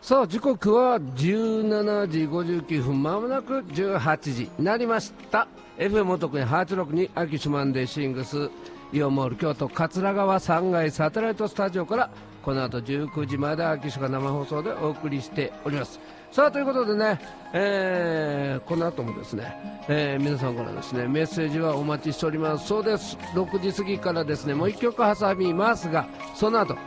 さあ時刻は17時59分、まもなく18時になりました。 FM 特に862アキシマンデーシングスイオンモール京都桂川3階サテライトスタジオからこの後19時までアキシが生放送でお送りしております。さあということでね、この後もですね、皆さんからですねメッセージはお待ちしております。そうです、6時過ぎからですねもう1曲挟みますが、その後